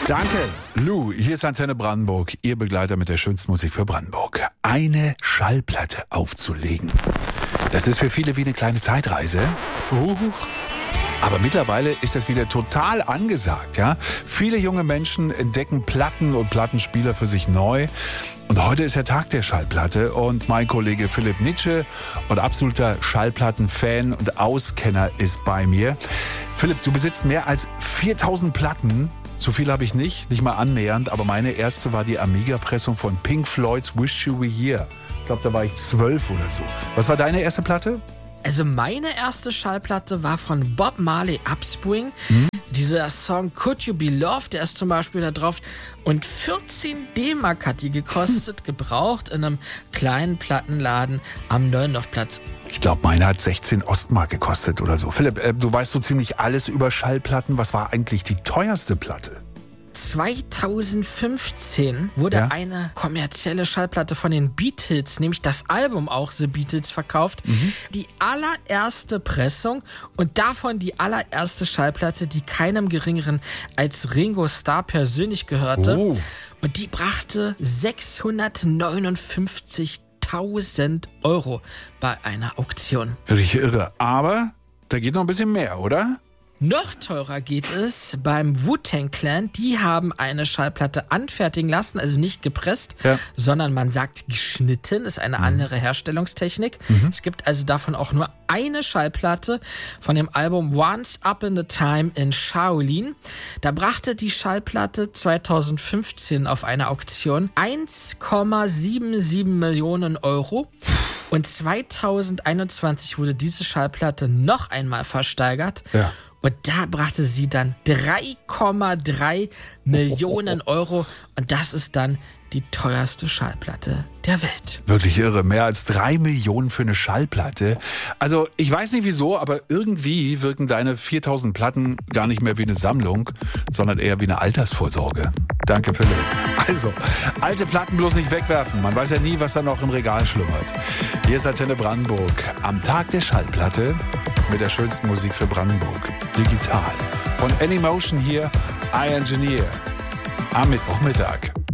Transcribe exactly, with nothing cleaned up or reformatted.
Danke, Lou. Hier ist Antenne Brandenburg, Ihr Begleiter mit der schönsten Musik für Brandenburg. Eine Schallplatte aufzulegen. Das ist für viele wie eine kleine Zeitreise. Uh. Aber mittlerweile ist das wieder total angesagt, ja? Viele junge Menschen entdecken Platten und Plattenspieler für sich neu. Und heute ist der Tag der Schallplatte und mein Kollege Philipp Nitsche und absoluter Schallplattenfan und Auskenner ist bei mir. Philipp, du besitzt mehr als viertausend Platten. So viel habe ich nicht, nicht mal annähernd, aber meine erste war die Amiga-Pressung von Pink Floyds Wish You Were Here. Ich glaube, da war ich zwölf oder so. Was war deine erste Platte? Also meine erste Schallplatte war von Bob Marley, Upswing. Hm? Dieser Song Could You Be Loved, der ist zum Beispiel da drauf. Und vierzehn D-Mark hat die gekostet, gebraucht in einem kleinen Plattenladen am Neuendorfplatz. Ich glaube, meine hat sechzehn Ostmark gekostet oder so. Philipp, äh, du weißt so ziemlich alles über Schallplatten. Was war eigentlich die teuerste Platte? zweitausendfünfzehn wurde ja? eine kommerzielle Schallplatte von den Beatles, nämlich das Album auch The Beatles, verkauft. Mhm. Die allererste Pressung und davon die allererste Schallplatte, die keinem Geringeren als Ringo Starr persönlich gehörte. Oh. Und die brachte sechshundertneunundfünfzigtausend Euro bei einer Auktion. Wirklich irre. Aber da geht noch ein bisschen mehr, oder? Noch teurer geht es beim Wu-Tang Clan. Die haben eine Schallplatte anfertigen lassen, also nicht gepresst, ja. sondern man sagt geschnitten, ist eine mhm. andere Herstellungstechnik. Mhm. Es gibt also davon auch nur eine Schallplatte von dem Album Once Upon a Time in Shaolin. Da brachte die Schallplatte zweitausendfünfzehn auf einer Auktion eins Komma siebenundsiebzig Millionen Euro. Und zweitausendeinundzwanzig wurde diese Schallplatte noch einmal versteigert. Ja. Und da brachte sie dann drei Komma drei Millionen Euro. Und das ist dann die teuerste Schallplatte der Welt. Wirklich irre. Mehr als drei Millionen für eine Schallplatte. Also ich weiß nicht wieso, aber irgendwie wirken deine viertausend Platten gar nicht mehr wie eine Sammlung, sondern eher wie eine Altersvorsorge. Danke, Philipp. Also, alte Platten bloß nicht wegwerfen. Man weiß ja nie, was da noch im Regal schlummert. Hier ist Antenne Brandenburg. Am Tag der Schallplatte mit der schönsten Musik für Brandenburg. Digital. Von Anymotion hier, I Engineer. Am Mittwochmittag.